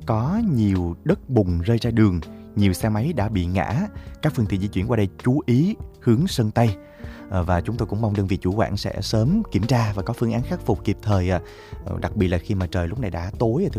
có nhiều đất bùn rơi ra đường, nhiều xe máy đã bị ngã. Các phương tiện di chuyển qua đây chú ý hướng Sơn Tây. Và chúng tôi cũng mong đơn vị chủ quản sẽ sớm kiểm tra và có phương án khắc phục kịp thời, đặc biệt là khi mà trời lúc này đã tối rồi thưa